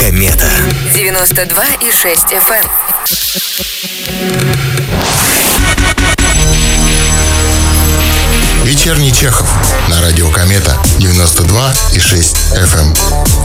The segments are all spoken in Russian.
Комета. 92,6 FM. Вечерний Чехов на радио Комета 92,6 FM.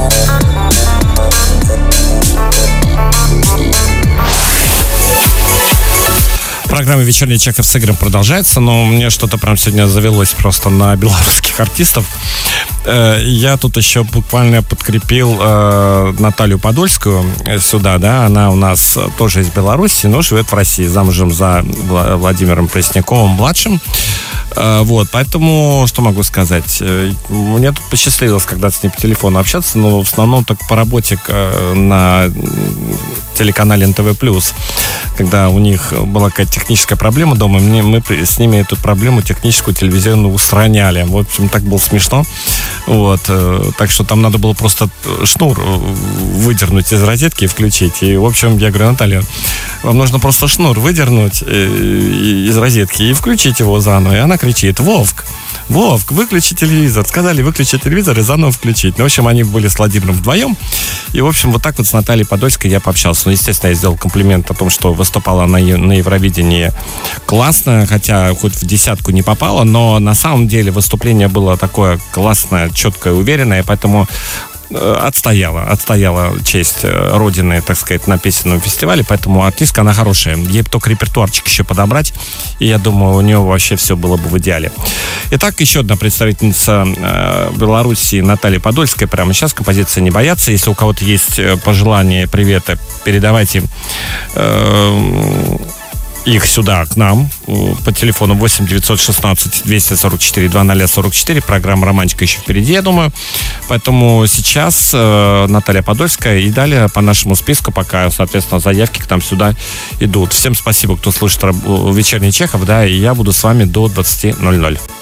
Программа «Вечерний Чехов» с Игорем продолжается, но мне что-то прям сегодня завелось просто на белорусских артистов. Я тут еще буквально подкрепил Наталью Подольскую сюда, да, она у нас тоже из Беларуси, но живет в России, замужем за Владимиром Пресняковым-младшим. Вот, поэтому, что могу сказать, мне тут посчастливилось когда-то с ней по телефону общаться, но в основном так по работе на телеканале НТВ+, когда у них была какая-то техническая проблема дома, мы с ними эту проблему техническую телевизионную устраняли. В общем, так было смешно. Вот, так что там надо было просто шнур выдернуть из розетки и включить. И, в общем, я говорю: Наталья, вам нужно просто шнур выдернуть из розетки и включить его заново. И она кричит: Вовк, выключи телевизор. Сказали выключить телевизор и заново включить. Ну, в общем, они были с Владимиром вдвоем. И, в общем, вот так вот с Натальей Подольской я пообщался. Ну, естественно, я сделал комплимент о том, что выступала на Евровидении классно, хотя хоть в десятку не попала, но на самом деле выступление было такое классное, четкое, уверенное, поэтому отстояла честь Родины, так сказать, на песенном фестивале, поэтому артистка, она хорошая. Ей бы только репертуарчик еще подобрать, и я думаю, у нее вообще все было бы в идеале. Итак, еще одна представительница Беларуси, Наталья Подольская, прямо сейчас, композиция «Не бояться». Если у кого-то есть пожелания, приветы, передавайте их сюда, к нам, по телефону 8 916 244 2044. Программа «Романтика» еще впереди, я думаю. Поэтому сейчас Наталья Подольская, и далее по нашему списку пока, соответственно, заявки к нам сюда идут. Всем спасибо, кто слушает «Вечерний Чехов», да, и я буду с вами до 20:00.